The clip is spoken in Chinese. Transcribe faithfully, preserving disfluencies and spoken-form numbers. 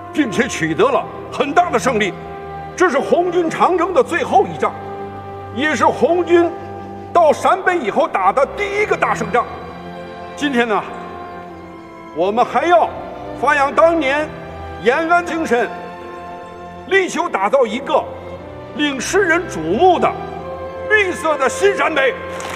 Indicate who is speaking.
Speaker 1: 并且取得了很大的胜利。这是红军长征的最后一仗，也是红军到陕北以后打的第一个大胜仗。今天呢，我们还要发扬当年延安精神，力求打造一个令世人瞩目的绿色的新陕北。